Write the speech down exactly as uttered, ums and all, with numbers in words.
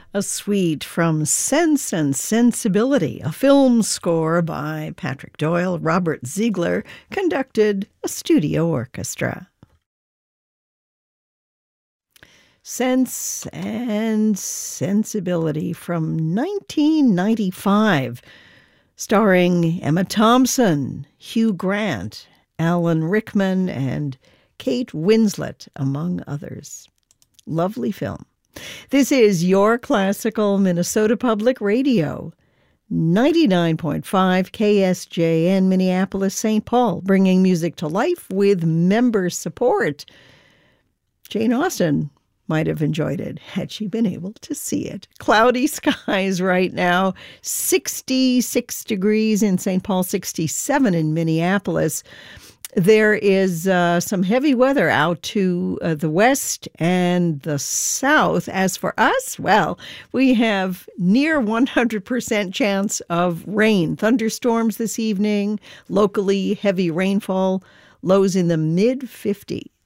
A suite from Sense and Sensibility, a film score by Patrick Doyle. Robert Ziegler conducted a studio orchestra. Sense and Sensibility from nineteen ninety-five, starring Emma Thompson, Hugh Grant, Alan Rickman, and Kate Winslet, among others. Lovely film. This is your classical Minnesota Public Radio, ninety-nine point five K S J N, Minneapolis, Saint Paul, bringing music to life with member support. Jane Austen might have enjoyed it had she been able to see it. Cloudy skies right now, sixty-six degrees in Saint Paul, sixty-seven in Minneapolis. There is uh, some heavy weather out to uh, the west and the south. As for us, well, we have near one hundred percent chance of rain. Thunderstorms this evening, locally heavy rainfall, lows in the mid fifties.